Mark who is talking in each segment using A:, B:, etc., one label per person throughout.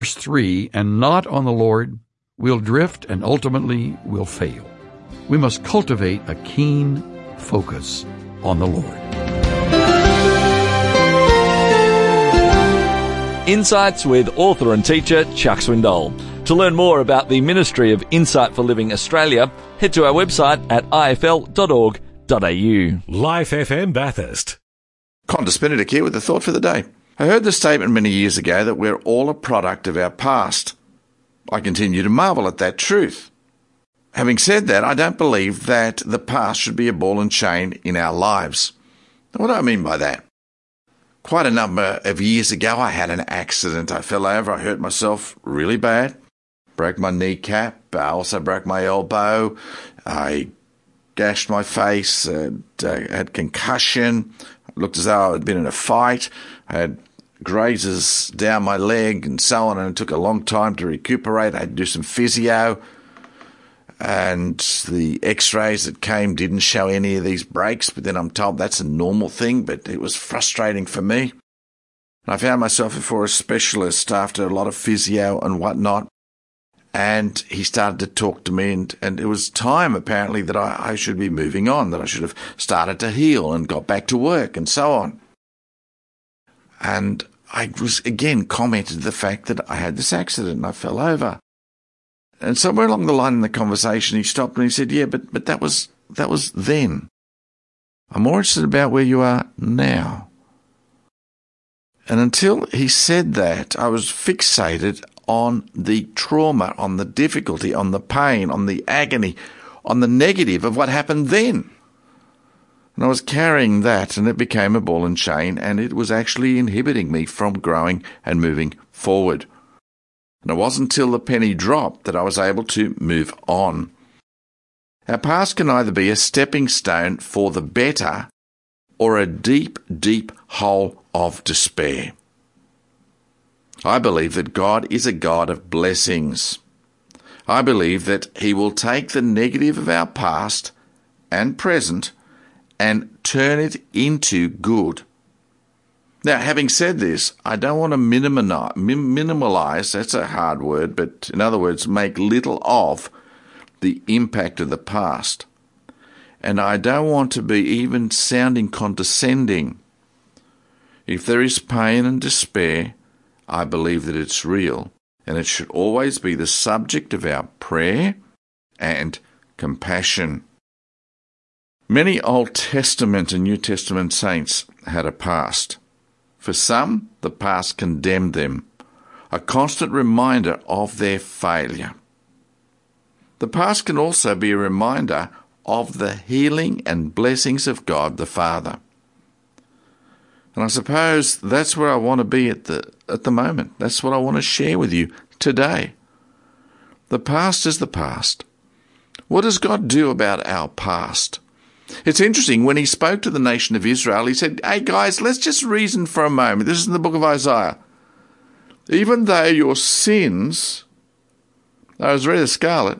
A: Verse 3, and not on the Lord, we'll drift and ultimately we'll fail. We must cultivate a keen focus on the Lord.
B: Insights with author and teacher Chuck Swindoll. To learn more about the Ministry of Insight for Living Australia, head to our website at ifl.org.au.
C: Life FM Bathurst.
D: Qantas Benedict here with a thought for the day. I heard the statement many years ago that we're all a product of our past. I continue to marvel at that truth. Having said that, I don't believe that the past should be a ball and chain in our lives. What do I mean by that? Quite a number of years ago, I had an accident. I fell over, I hurt myself really bad, broke my kneecap, I also broke my elbow, I gashed my face, had concussion, looked as though I had been in a fight, I had grazes down my leg and so on, and it took a long time to recuperate. I had to do some physio, and the x-rays that came didn't show any of these breaks, but then I'm told that's a normal thing, but it was frustrating for me. I found myself before a specialist after a lot of physio and whatnot, and he started to talk to me, and it was time, apparently, that I should be moving on, that I should have started to heal and got back to work and so on. And I was, again, commented the fact that I had this accident and I fell over. And somewhere along the line in the conversation, he stopped and he said, yeah, but that was then. I'm more interested about where you are now. And until he said that, I was fixated on the trauma, on the difficulty, on the pain, on the agony, on the negative of what happened then. And I was carrying that, and it became a ball and chain, and it was actually inhibiting me from growing and moving forward. And it wasn't until the penny dropped that I was able to move on. Our past can either be a stepping stone for the better or a deep, deep hole of despair. I believe that God is a God of blessings. I believe that He will take the negative of our past and present and turn it into good. Now, having said this, I don't want to minimalize, that's a hard word, but in other words, make little of the impact of the past. And I don't want to be even sounding condescending. If there is pain and despair, I believe that it's real, and it should always be the subject of our prayer and compassion. Many Old Testament and New Testament saints had a past. For some, the past condemned them, a constant reminder of their failure. The past can also be a reminder of the healing and blessings of God the Father. And I suppose that's where I want to be at the moment. That's what I want to share with you today. The past is the past. What does God do about our past? It's interesting, when He spoke to the nation of Israel, He said, hey guys, let's just reason for a moment. This is in the book of Isaiah. Even though your sins are as red as scarlet,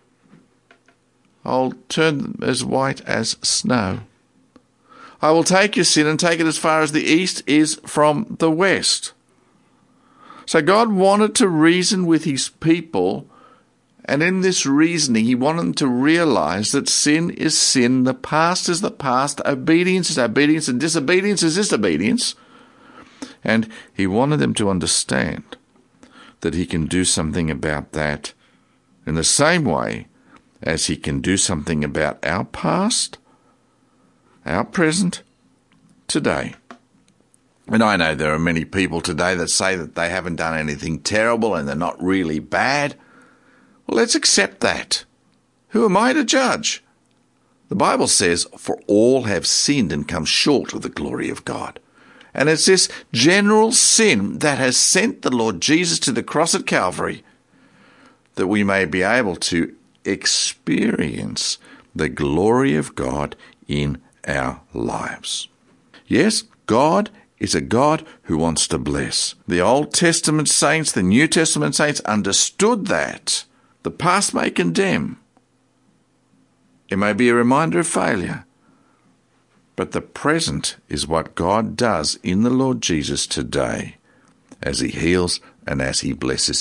D: I'll turn them as white as snow. I will take your sin and take it as far as the east is from the west. So God wanted to reason with His people, and in this reasoning, He wanted them to realize that sin is sin, the past is the past, obedience is obedience, and disobedience is disobedience. And He wanted them to understand that He can do something about that in the same way as He can do something about our past, our present, today. And I know there are many people today that say that they haven't done anything terrible and they're not really bad. Well, let's accept that. Who am I to judge? The Bible says, for all have sinned and come short of the glory of God. And it's this general sin that has sent the Lord Jesus to the cross at Calvary that we may be able to experience the glory of God in our lives. Yes, God is a God who wants to bless. The Old Testament saints, the New Testament saints understood that. The past may condemn. It may be a reminder of failure. But the present is what God does in the Lord Jesus today as He heals and as He blesses